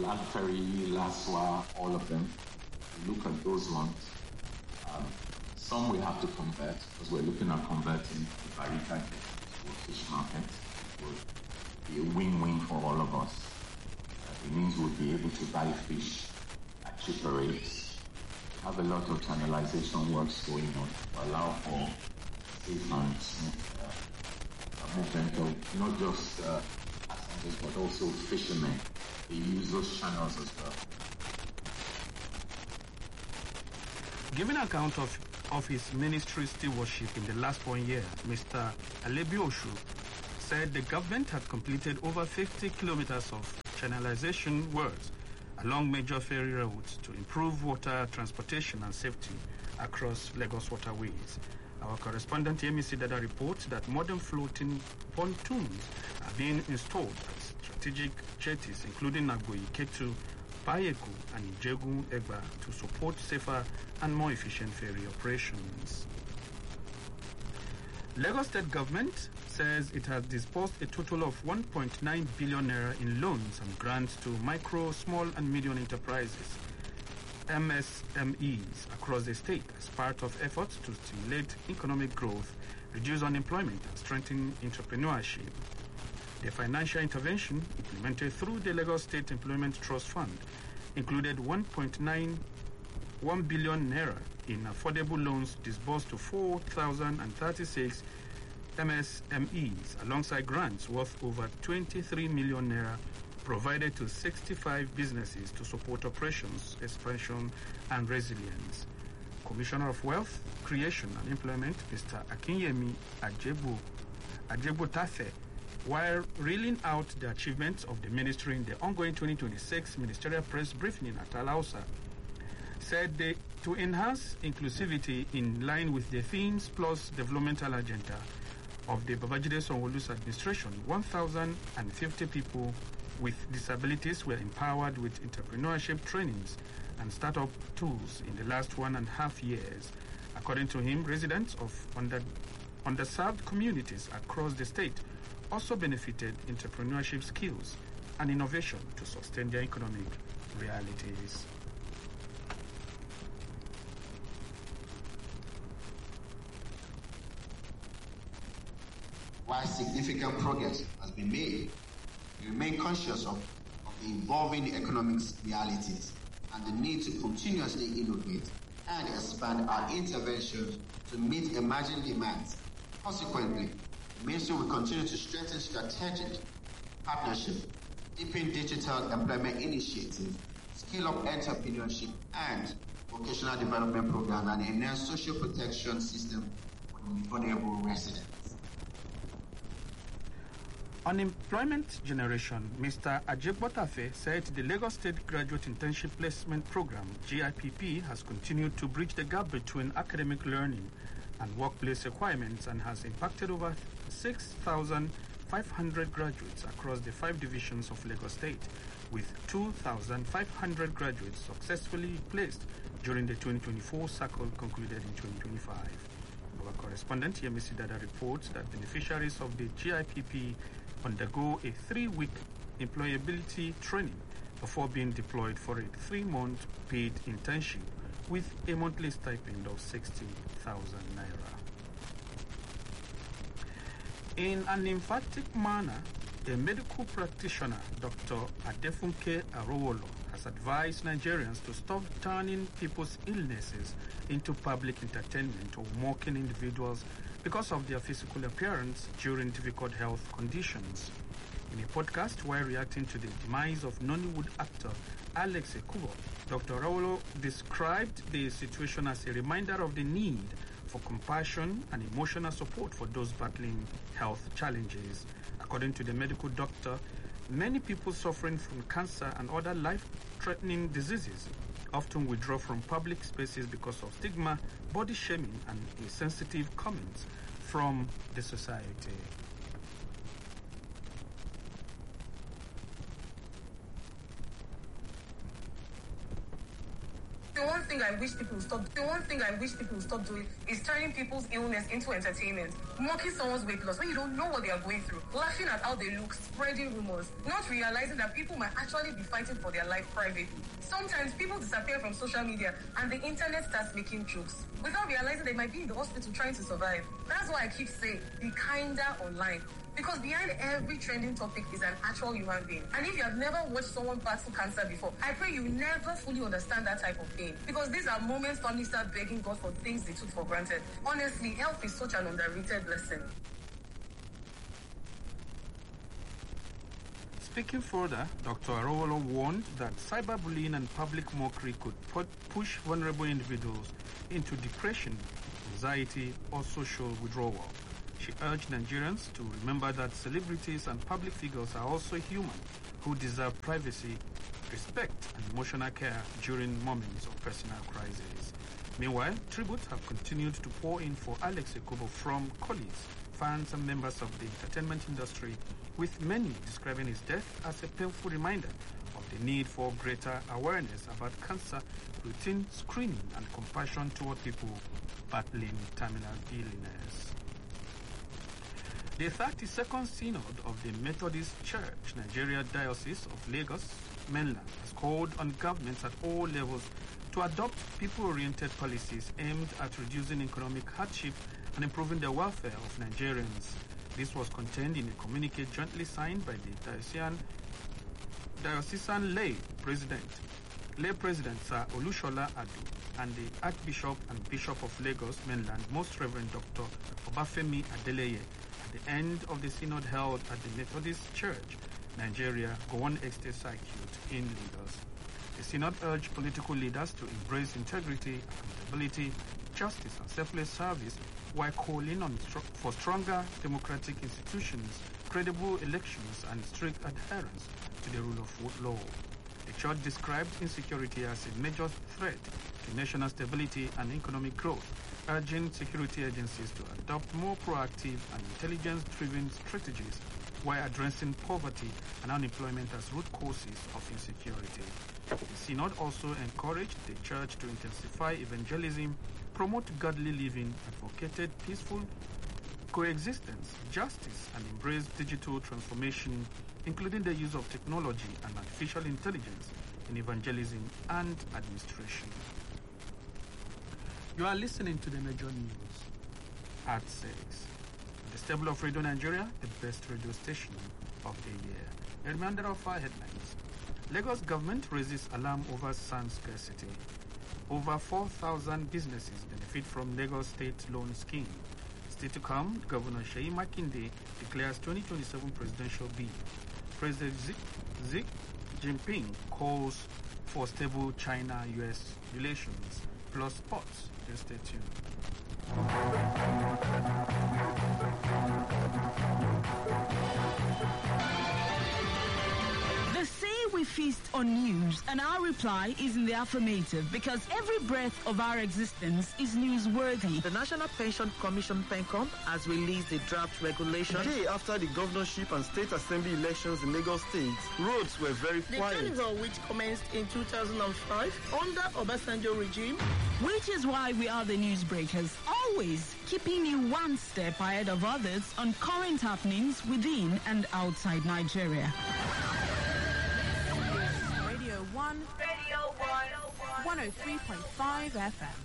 Ferry, Laswa, all of them. We look at those ones. Some we have to convert because we're looking at converting the Barika to a fish market. It will be a win-win for all of us. It means we'll be able to buy fish at cheaper rates. We have a lot of channelization works going on to allow for safe and smooth movement of not just passengers but also fishermen. They use those channels as well. Giving account of his ministry stewardship in the last 1 year, Mr. Alebi Oshu said the government had completed over 50 kilometers of channelization works along major ferry routes to improve water transportation and safety across Lagos waterways. Our correspondent Yemisi Dada reports that modern floating pontoons are being installed at strategic jetties including Nagoi, Ketu, Payeku and Ijegu Egba to support safer and more efficient ferry operations. Lagos State Government says it has disbursed a total of 1.9 billion naira in loans and grants to micro, small and medium enterprises, MSMEs, across the state as part of efforts to stimulate economic growth, reduce unemployment and strengthen entrepreneurship. The financial intervention implemented through the Lagos State Employment Trust Fund included 1.91 billion naira in affordable loans disbursed to 4,036 MSMEs alongside grants worth over 23 million naira provided to 65 businesses to support operations, expansion and resilience. Commissioner of Wealth, Creation and Employment, Mr. Akinyemi Ajebo Tafe, while reeling out the achievements of the ministry in the ongoing 2026 ministerial press briefing at Alausa, said to enhance inclusivity in line with the Themes Plus developmental agenda of the Babajide Sanwo-Olu's administration, 1,050 people with disabilities were empowered with entrepreneurship trainings and startup tools in the last 1.5 years. According to him, residents of underserved communities across the state also benefited entrepreneurship skills and innovation to sustain their economic realities. While significant progress has been made, we remain conscious of the evolving economic realities and the need to continuously innovate and expand our interventions to meet emerging demands. Consequently, the Ministry will continue to strengthen strategic partnership, deepen digital employment initiatives, scale up entrepreneurship and vocational development programs, and enhance social protection system for the vulnerable residents. On employment generation, Mr. Ajebo Tafe said the Lagos State Graduate Internship Placement Program, GIPP, has continued to bridge the gap between academic learning and workplace requirements and has impacted over 6,500 graduates across the 5 divisions of Lagos State, with 2,500 graduates successfully placed during the 2024 cycle concluded in 2025. Our correspondent Yemisi Dada reports that beneficiaries of the GIPP undergo a 3-week employability training before being deployed for a 3-month paid internship with a monthly stipend of 60,000 naira. In an emphatic manner, a medical practitioner, Dr. Adefunke Arowolo, has advised Nigerians to stop turning people's illnesses into public entertainment or mocking individuals because of their physical appearance during difficult health conditions. In a podcast while reacting to the demise of Nollywood actor Alex Ekubo, Dr. Arowolo described the situation as a reminder of the need for compassion and emotional support for those battling health challenges. According to the medical doctor, many people suffering from cancer and other life-threatening diseases often withdraw from public spaces because of stigma, body shaming, and insensitive comments from the society. The one thing I wish people will stop doing is turning people's illness into entertainment, mocking someone's weight loss when you don't know what they are going through, laughing at how they look, spreading rumors, not realizing that people might actually be fighting for their life privately. Sometimes people disappear from social media and the internet starts making jokes without realizing they might be in the hospital trying to survive. That's why I keep saying, be kinder online. Because behind every trending topic is an actual human being. And if you have never watched someone battle cancer before, I pray you never fully understand that type of pain. Because these are moments families start begging God for things they took for granted. Honestly, health is such an underrated blessing. Speaking further, Dr. Arowolo warned that cyberbullying and public mockery could push vulnerable individuals into depression, anxiety, or social withdrawal. She urged Nigerians to remember that celebrities and public figures are also human who deserve privacy, respect, and emotional care during moments of personal crisis. Meanwhile, tributes have continued to pour in for Alex Ekobo from colleagues, fans, and members of the entertainment industry, with many describing his death as a painful reminder of the need for greater awareness about cancer, routine screening, and compassion toward people battling terminal illness. The 32nd Synod of the Methodist Church, Nigeria Diocese of Lagos Mainland, has called on governments at all levels to adopt people-oriented policies aimed at reducing economic hardship and improving the welfare of Nigerians. This was contained in a communique jointly signed by the diocesan lay president Sir Olushola Adu and the Archbishop and Bishop of Lagos Mainland, Most Reverend Dr. Obafemi Adeleye, at the end of the synod held at the Methodist Church, Nigeria, Gowon Estate Circuit in Lagos. The synod urged political leaders to embrace integrity, accountability, justice, and selfless service while calling on for stronger democratic institutions, credible elections, and strict adherence to the rule of law. The church described insecurity as a major threat to national stability and economic growth, urging security agencies to adopt more proactive and intelligence-driven strategies while addressing poverty and unemployment as root causes of insecurity. The synod also encouraged the church to intensify evangelism, promote godly living, advocated peaceful coexistence, justice, and embrace digital transformation, including the use of technology and artificial intelligence in evangelism and administration. You are listening to the major news at 6. The stable of Radio Nigeria, the best radio station of the year. A reminder of our headlines. Lagos government raises alarm over sand scarcity. Over 4,000 businesses benefit from Lagos State Loan Scheme. Still to come, Governor Seyi Makinde declares 2027 presidential bid. President Xi Jinping calls for stable China-US relations. Plus sports. Just stay tuned. They say we feast on news, and our reply is in the affirmative because every breath of our existence is newsworthy. The National Pension Commission (PENCOM) has released a draft regulation. The day after the governorship and state assembly elections in Lagos State, roads were very quiet. The carnival, which commenced in 2005 under Obasanjo regime, which is why we are the newsbreakers, always keeping you one step ahead of others on current happenings within and outside Nigeria. Radio 103.5 FM.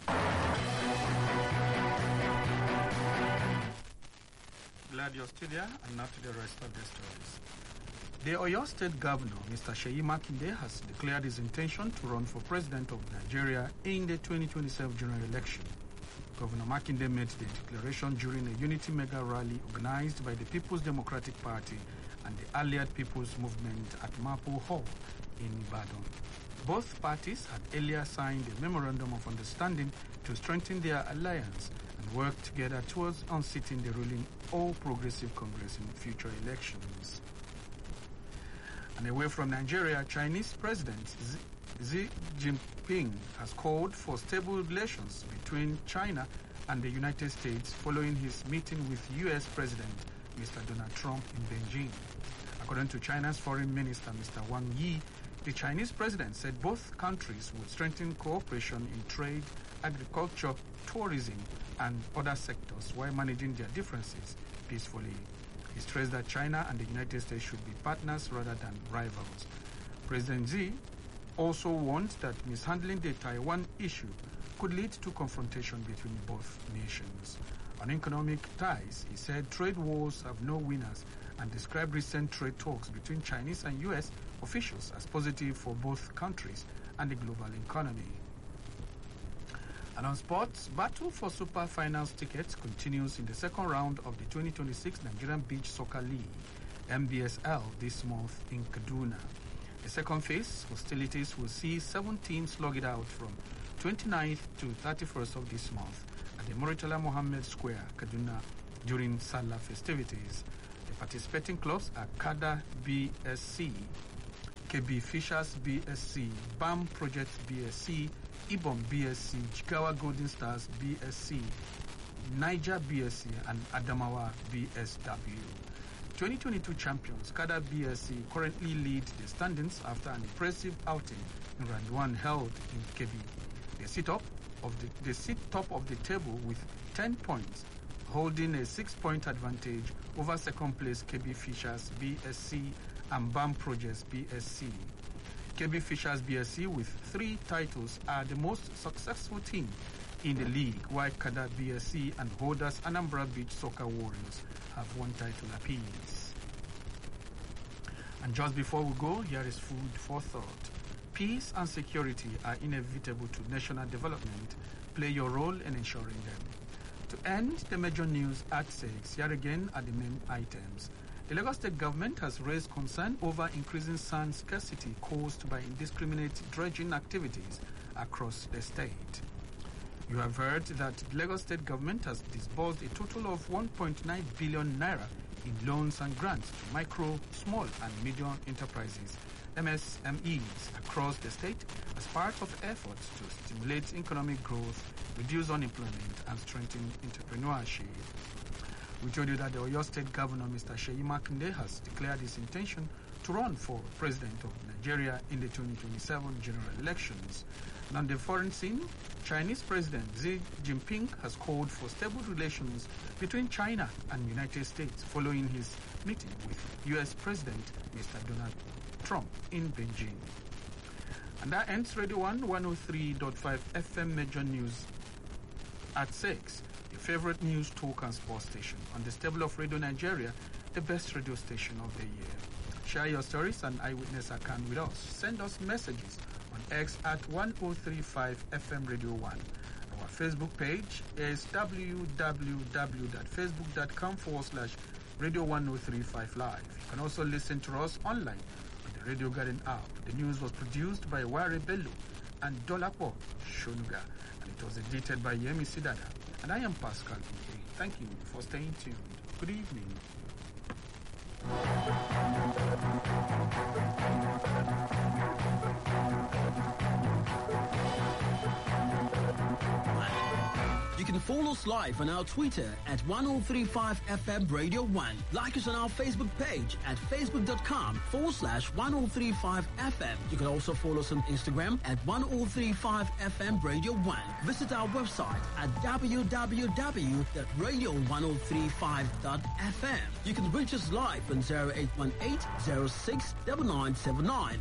Glad you're still there, and now to the rest of the stories. The Oyo State Governor, Mr. Seyi Makinde, has declared his intention to run for president of Nigeria in the 2027 general election. Governor Makinde made the declaration during a unity mega rally organized by the People's Democratic Party and the Allied People's Movement at Mapo Hall in Ibadan. Both parties had earlier signed a memorandum of understanding to strengthen their alliance and work together towards unseating the ruling All Progressive Congress in future elections. And away from Nigeria, Chinese President Xi Jinping has called for stable relations between China and the United States following his meeting with U.S. President Mr. Donald Trump in Beijing. According to China's Foreign Minister Mr. Wang Yi, The Chinese president said both countries would strengthen cooperation in trade, agriculture, tourism, and other sectors while managing their differences peacefully. He stressed that China and the United States should be partners rather than rivals. President Xi also warned that mishandling the Taiwan issue could lead to confrontation between both nations. On economic ties, he said trade wars have no winners and described recent trade talks between Chinese and U.S. officials as positive for both countries and the global economy. And on sports, battle for Super Finals tickets continues in the second round of the 2026 Nigerian Beach Soccer League, NBSL, this month in Kaduna. The second phase, hostilities will see 7 teams slug it out from 29th to 31st of this month at the Muritala Mohammed Square, Kaduna, during Salah festivities. The participating clubs are Kada BSC, KB Fishers BSC, BAM Project BSC, Ibom BSC, Jigawa Golden Stars BSC, Niger BSC, and Adamawa BSW. 2022 champions Kada BSC currently lead the standings after an impressive outing in round 1 held in Kebbi. They sit top of the table with 10 points, holding a 6-point advantage over second place KB Fishers BSC and BAM Projects BSC. KB Fishers BSC with 3 titles are the most successful team in the league, while Kada BSC and holders Anambra Beach Soccer Warriors have 1 title apiece. And just before we go, here is food for thought. Peace and security are inevitable to national development. Play your role in ensuring them. To end the major news at 6, here again are the main items. The Lagos State government has raised concern over increasing sand scarcity caused by indiscriminate dredging activities across the state. You have heard that the Lagos State government has disbursed a total of 1.9 billion naira in loans and grants to micro, small and medium enterprises, MSMEs, across the state as part of efforts to stimulate economic growth, reduce unemployment and strengthen entrepreneurship. We told you that the Oyo State Governor, Mr. Seyi Makinde, has declared his intention to run for President of Nigeria in the 2027 general elections. And on the foreign scene, Chinese President Xi Jinping has called for stable relations between China and the United States following his meeting with U.S. President Mr. Donald Trump in Beijing. And that ends Radio 1 103.5 FM Major News at 6. Your favorite news, talk and sports station on the stable of Radio Nigeria, the best radio station of the year. Share your stories and eyewitness account with us. Send us messages on X at 1035 FM Radio 1. Our Facebook page is www.facebook.com/Radio 1035 Live. You can also listen to us online on the Radio Garden app. The news was produced by Ware Bello and Dolapo Shonuga, and it was edited by Yemi Sidada. And I am Pascal Ike. Thank you for staying tuned. Good evening. You can follow us live on our Twitter at 1035 FM Radio 1. Like us on our Facebook page at facebook.com/1035 FM. You can also follow us on Instagram at 1035 FM Radio 1. Visit our website at www.radio1035.fm. You can reach us live on 0818-069979,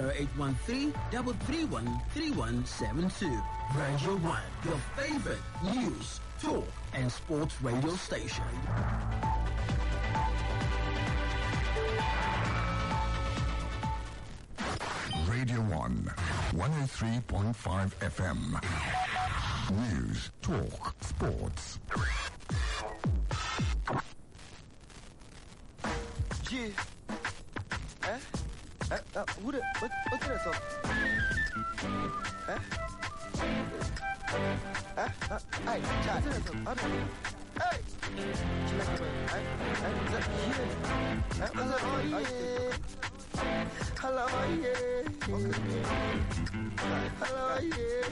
0813-331-3172. Radio 1, your favorite news, talk, and sports radio station. Radio 1, 103.5 FM. News, talk, sports. Yeah. Who the? What did I say? Hey, Chad. Hey. Hello, yeah.